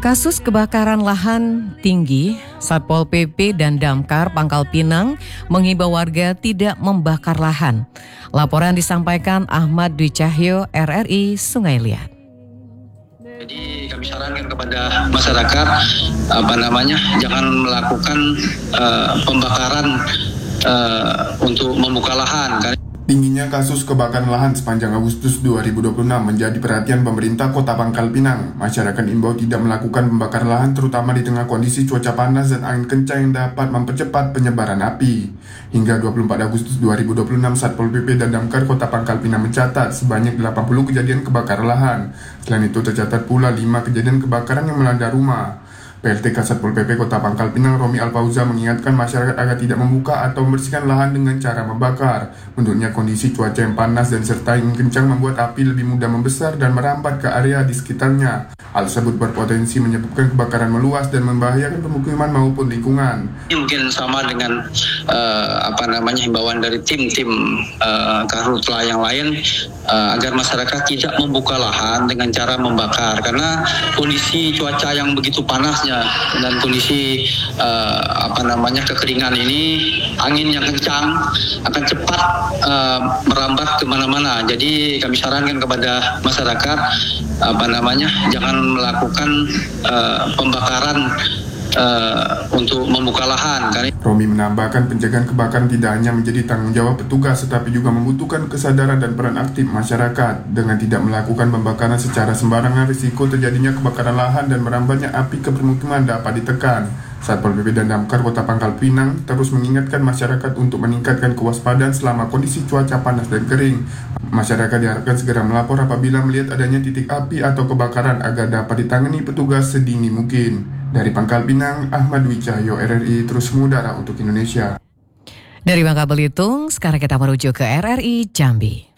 Kasus kebakaran lahan tinggi, Satpol PP dan Damkar Pangkal Pinang menghimbau warga tidak membakar lahan. Laporan disampaikan Ahmad Dwi Cahyo, RRI Sungai Liat. Jadi kami sarankan kepada masyarakat jangan melakukan pembakaran untuk membuka lahan. Tingginya kasus kebakaran lahan sepanjang Agustus 2026 menjadi perhatian pemerintah Kota Pangkal Pinang. Masyarakat imbau tidak melakukan pembakaran lahan terutama di tengah kondisi cuaca panas dan angin kencang yang dapat mempercepat penyebaran api. Hingga 24 Agustus 2026, Satpol PP dan Damkar Kota Pangkal Pinang mencatat sebanyak 80 kejadian kebakaran lahan. Selain itu tercatat pula 5 kejadian kebakaran yang melanda rumah. PLT Satpol PP Kota Pangkal Pinang Romi Alfauza mengingatkan masyarakat agar tidak membuka atau membersihkan lahan dengan cara membakar. Menurutnya kondisi cuaca yang panas dan serta angin kencang membuat api lebih mudah membesar dan merambat ke area di sekitarnya. Hal tersebut berpotensi menyebabkan kebakaran meluas dan membahayakan pemukiman maupun lingkungan. Mungkin sama dengan himbauan dari tim-tim karhutla yang lain agar masyarakat tidak membuka lahan dengan cara membakar karena kondisi cuaca yang begitu panasnya dan kondisi kekeringan ini, angin yang kencang akan cepat merambat kemana-mana. Jadi kami sarankan kepada masyarakat jangan melakukan pembakaran untuk membuka lahan. Romi menambahkan pencegahan kebakaran tidak hanya menjadi tanggung jawab petugas tetapi juga membutuhkan kesadaran dan peran aktif masyarakat. Dengan tidak melakukan pembakaran secara sembarangan, risiko terjadinya kebakaran lahan dan merambatnya api ke permukiman dapat ditekan. Satpol PP dan Damkar Kota Pangkal Pinang terus mengingatkan masyarakat untuk meningkatkan kewaspadaan selama kondisi cuaca panas dan kering. Masyarakat diharapkan segera melapor apabila melihat adanya titik api atau kebakaran agar dapat ditangani petugas sedini mungkin. Dari Pangkal Pinang, Ahmad Dwi Cahyo, RRI terus mengudara untuk Indonesia. Dari Bangka Belitung, sekarang kita merujuk ke RRI Jambi.